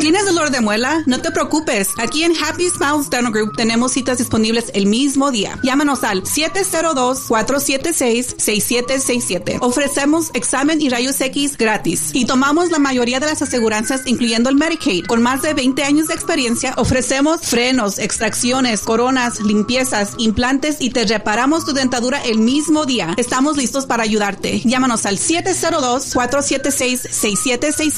¿Tienes dolor de muela? No te preocupes. Aquí en Happy Smiles Dental Group tenemos citas disponibles el mismo día. Llámanos al 702-476-6767. Ofrecemos examen y rayos X gratis. Y tomamos la mayoría de las aseguranzas, incluyendo el Medicaid. Con más de 20 años de experiencia, ofrecemos frenos, extracciones, coronas, limpiezas, implantes y te reparamos tu dentadura el mismo día. Estamos listos para ayudarte. Llámanos al 702-476-6767